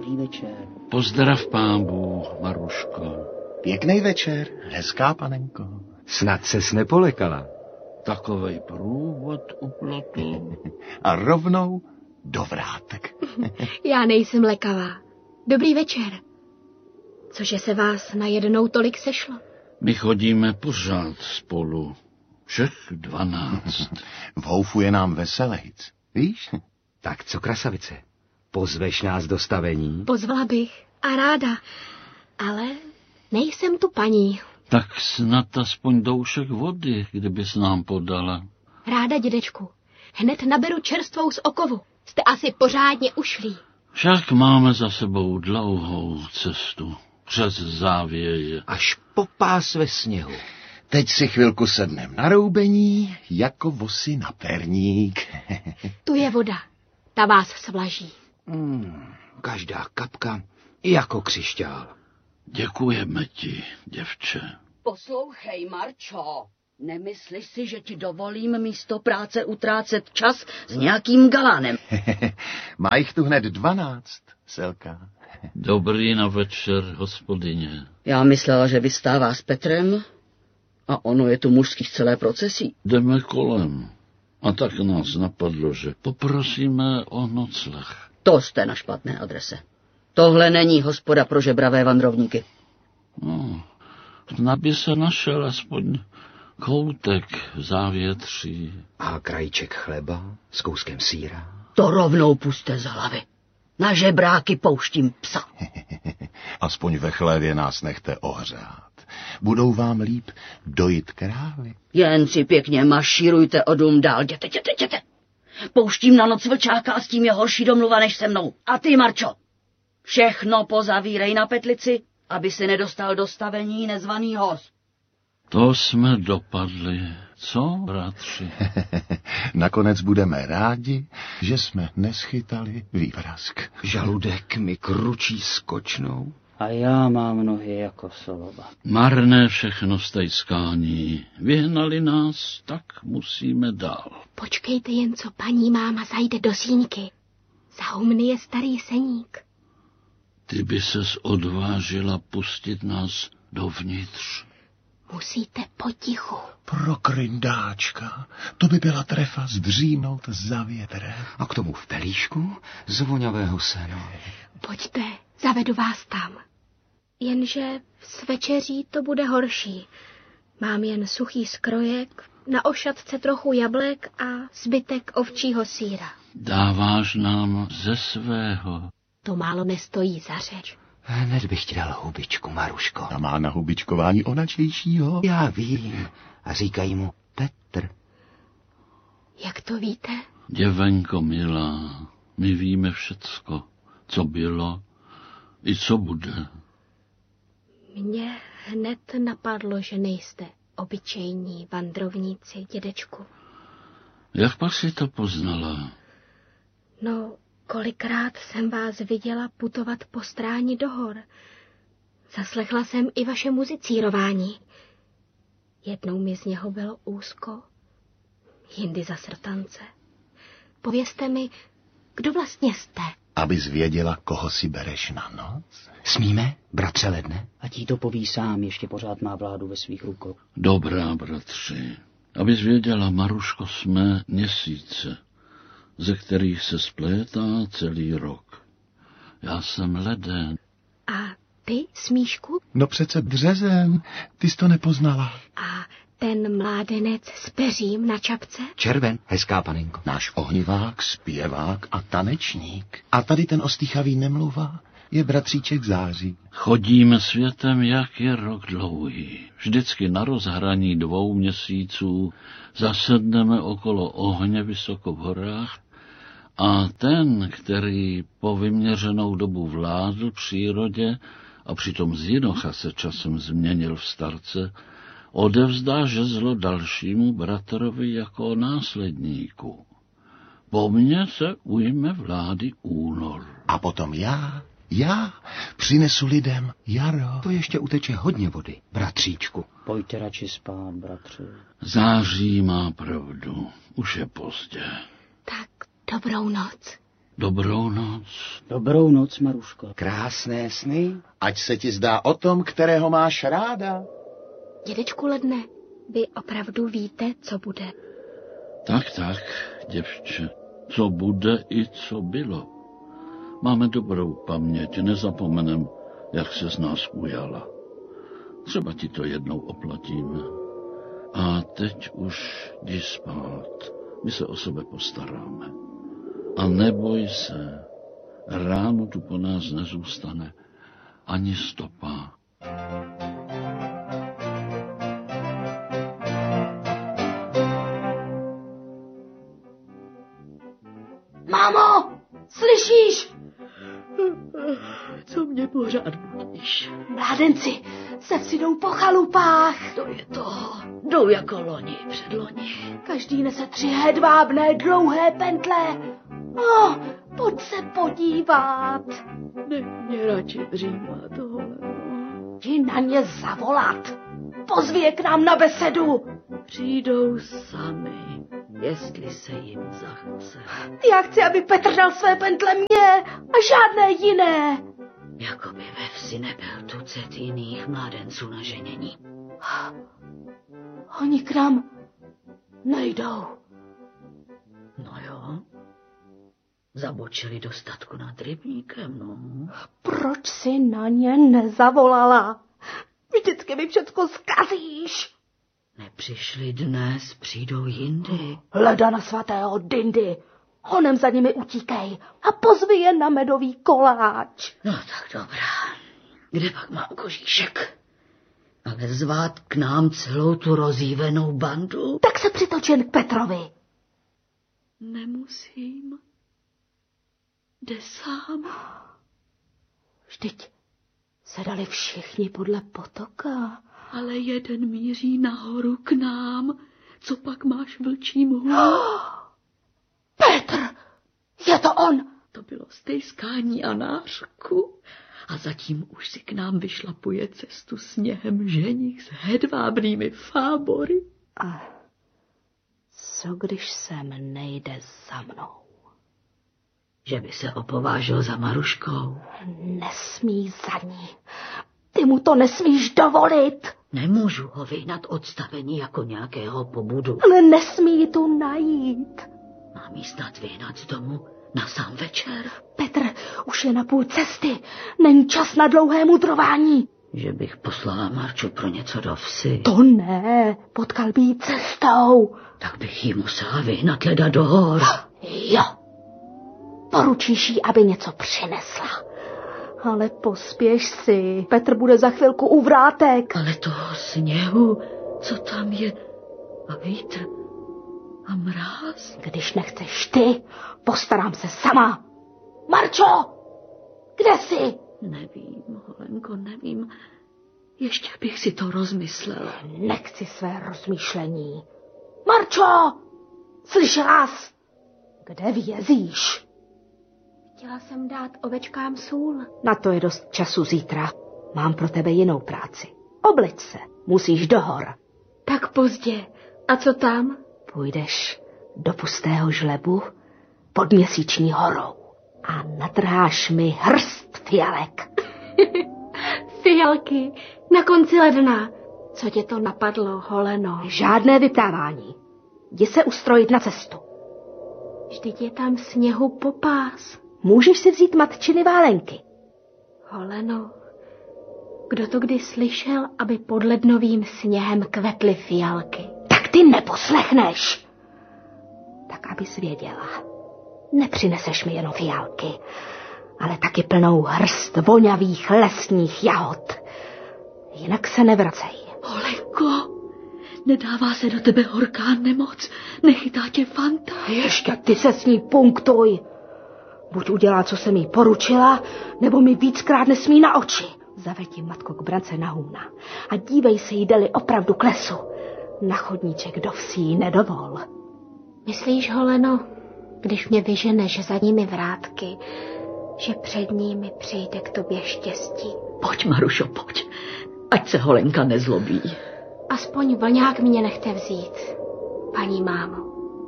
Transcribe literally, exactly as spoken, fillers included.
Dobrý večer. Pozdrav pán Bůh, Maruško. Pěkný večer, hezká panenko. Snad ses nepolekala. Takovej průvod u plotu. A rovnou do vrátek. Já nejsem lekavá. Dobrý večer. Cože se vás najednou tolik sešlo? My chodíme pořád spolu. Všech dvanáct. V houfu je nám veselejc, víš? Tak co, krasavice, pozveš nás do stavení? Pozvala bych a ráda, ale nejsem tu paní. Tak snad aspoň doušek vody, kdybys nám podala. Ráda, dědečku. Hned naberu čerstvou z okovu. Jste asi pořádně ušlí. Však máme za sebou dlouhou cestu. Přes závěje. Až po pás ve sněhu. Teď si chvilku sednem na roubení, jako vosy na perník. Tu je voda. Ta vás svlaží. Hmm, každá kapka jako křišťál. Děkujeme ti, děvče. Poslouchej, Marčo, nemyslíš si, že ti dovolím místo práce utrácet čas s nějakým galánem? Má jich tu hned dvanáct, Selka. Dobrý na večer, hospodyně. Já myslela, že vystává s Petrem a ono je tu mužských celé procesí. Jdeme kolem. A tak nás napadlo, že poprosíme o nocleh. To jste na špatné adrese. Tohle není hospoda pro žebravé vandrovníky. No, snad by se našel aspoň koutek v závětří. A krajíček chleba s kouskem sýra. To rovnou puste z hlavy. Na žebráky pouštím psa. Aspoň ve chlévě nás nechte ohřát. Budou vám líp dojít krávy. Jen si pěkně mašírujte o dům dál, jděte, jděte, jděte. Pouštím na noc vlčáka a s tím je horší domluva než se mnou. A ty, Marčo, všechno pozavírej na petlici, aby se nedostal do stavení nezvaný host. To jsme dopadli, co, bratři? Nakonec budeme rádi, že jsme neschytali výprask. Žaludek mi kručí skočnou. A já mám nohy jako solova. Marné všechno stejskání. Vyhnali nás, tak musíme dál. Počkejte jen, co paní máma zajde do sínky. Za humny je starý seník. Ty by ses odvážila pustit nás dovnitř. Musíte potichu. Pro kryndáčka, to by byla trefa zdřínout za větrem. A k tomu v pelíšku z voňavého sena. Pojďte, zavedu vás tam. Jenže s večeří to bude horší. Mám jen suchý skrojek, na ošatce trochu jablek a zbytek ovčího sýra. Dáváš nám ze svého. To málo nestojí za řeč. Hned bych ti dal hubičku, Maruško. A má na hubičkování onačejšího. Já vím. A říkají mu Petr. Jak to víte? Děvenko milá, my víme všecko, co bylo i co bude. Mně hned napadlo, že nejste obyčejní vandrovníci, dědečku. Jak pak si to poznala? No, kolikrát jsem vás viděla putovat po stráni do hor. Zaslechla jsem i vaše muzicírování. Jednou mi z něho bylo úzko, jindy za srtance. Povězte mi, kdo vlastně jste? Abys věděla, koho si bereš na noc. Smíme, bratře Ledne? Ať jí to poví sám, ještě pořád má vládu ve svých rukou. Dobrá, bratři. Abys věděla, Maruško, jsme měsíce, ze kterých se splétá celý rok. Já jsem Leden. A ty, Smíšku? No přece březen, ty jsi to nepoznala. A ten mládenec s peřím na čapce? Červen, hezká panenko. Náš ohnivák, zpěvák a tanečník. A tady ten ostýchavý nemluva je bratříček Září. Chodíme světem, jak je rok dlouhý. Vždycky na rozhraní dvou měsíců zasedneme okolo ohně vysoko v horách a ten, který po vyměřenou dobu vládl přírodě a přitom z jinocha se časem změnil v starce, odevzdá žezlo dalšímu bratrovi jako následníku. Po mně se ujme vlády únor. A potom já, já přinesu lidem jaro. To ještě uteče hodně vody, bratříčku. Pojďte radši spát, bratře. Září má pravdu, už je pozdě. Tak dobrou noc. Dobrou noc Dobrou noc, Maruško. Krásné sny. Ať se ti zdá o tom, kterého máš ráda. Dědečku Ledne, vy opravdu víte, co bude? Tak, tak, děvče, co bude i co bylo. Máme dobrou paměť, nezapomenem, jak se z nás ujala. Třeba ti to jednou oplatíme. A teď už jdi spát, my se o sebe postaráme. A neboj se, ráno tu po nás nezůstane ani stopa. Mámo, slyšíš? Co mě pořád budíš? Mládenci se vsidou po chalupách. To je to. Jdou jako loni, předloni. Každý nese tři hedvábné dlouhé pentle. Oh, pojď se podívat. Nech mě radši dřímat, Holeno. Jdi na ně zavolat. Pozvi je k nám na besedu. Přijdou sami, jestli se jim zachce. Já chci, aby Petr dal své pentle mě a žádné jiné. Jakoby ve vsi nebyl tucet jiných mládenců na ženění. Oni k nám nejdou. No jo, zabočili do statku nad rybníkem, no. Proč si na ně nezavolala? Vždycky mi všecko zkazíš. Nepřišli dnes, přijdou jindy. Leda na svatého Dindy. Honem za nimi utíkej a pozvi je na medový koláč. No tak dobrá. Kde pak mám kožíšek? Ale zvát k nám celou tu rozjívenou bandu? Tak se přitoč jen k Petrovi. Nemusím. Jde sám. Vždyť se dali všichni podle potoka. Ale jeden míří nahoru k nám. Co pak máš vlčí mhlu? Petr! Je to on! To bylo stejskání a nářku. A zatím už si k nám vyšlapuje cestu sněhem ženich s hedvábnými fábory. A co když sem nejde za mnou? Že by se opovážil za Maruškou. Nesmí za ní. Ty mu to nesmíš dovolit. Nemůžu ho vyhnat odstavení jako nějakého pobudu. Ale nesmí ji tu najít. Mám jí snad vyhnat z domu na sám večer. Petr už je na půl cesty. Není čas na dlouhé mudrování. Že bych poslala Marču pro něco do vsi. To ne, potkal by jí cestou. Tak bych jí musela vyhnat leda do hor. Jo. Poručíš jí, aby něco přinesla. Ale pospěš si, Petr bude za chvilku u vrátek. Ale toho sněhu, co tam je, a vítr a mráz. Když nechceš ty, postarám se sama. Marčo, kde jsi? Nevím, Holenko, nevím. Ještě bych si to rozmyslela. Nechci své rozmýšlení. Marčo, slyšela jsi? Kde vězíš? Chtěla jsem dát ovečkám sůl. Na to je dost času zítra. Mám pro tebe jinou práci. Obleč se, musíš do hor. Tak pozdě. A co tam? Půjdeš do pustého žlebu pod Měsíční horou a natrháš mi hrst fialek. Fialky na konci ledna. Co tě to napadlo, Holeno? Žádné vyptávání. Jdi se ustrojit na cestu. Vždyť je tam sněhu popás. Můžeš si vzít matčiny válenky. Holeno, kdo to kdy slyšel, aby pod lednovým sněhem kvetly fialky? Tak ty neposlechneš. Tak abys věděla, nepřineseš mi jenom fialky, ale taky plnou hrst vonavých lesních jahod. Jinak se nevracej. Holenko, nedává se do tebe horká nemoc, nechytá tě fanta. Ještě ty se s ní punktuj. Buď udělá, co jsem jí poručila, nebo mi víckrát nesmí na oči. Zaveď ji, matko, k brance na humna a dívej se, jde-li opravdu k lesu. Na chodníček do vsí nedovol. Myslíš, Holeno, když mě vyženeš za nimi vrátky, že před nimi přijde k tobě štěstí? Pojď, Marušo, pojď, ať se Holenka nezlobí. Aspoň vlňák mě nechte vzít, paní mámo.